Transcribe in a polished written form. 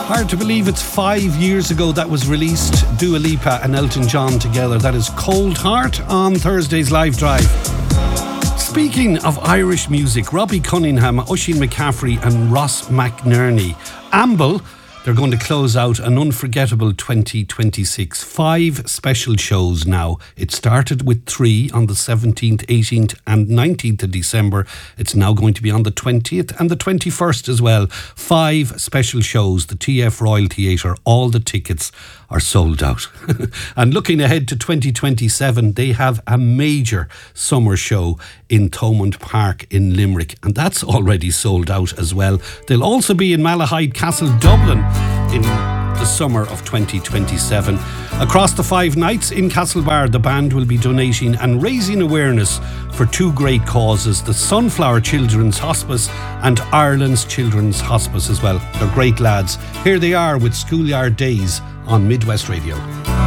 Hard to believe it's 5 years ago that was released. Dua Lipa and Elton John together. That is Cold Heart on Thursday's Live Drive. Speaking of Irish music, Robbie Cunningham, Oisin McCaffrey and Ross McNerney, Amble, they're going to close out an unforgettable 2026. 5 special shows now. It started with 3 on the 17th, 18th and 19th of December. It's now going to be on the 20th and the 21st as well. 5 special shows. The TF Royal Theatre, all the tickets are sold out. And looking ahead to 2027, they have a major summer show in Thomond Park in Limerick, and that's already sold out as well. They'll also be in Malahide Castle, Dublin in the summer of 2027. Across the 5 nights in Castlebar, the band will be donating and raising awareness for 2 great causes, the Sunflower Children's Hospice and Ireland's Children's Hospice as well. They're great lads. Here they are with Schoolyard Days on Midwest Radio.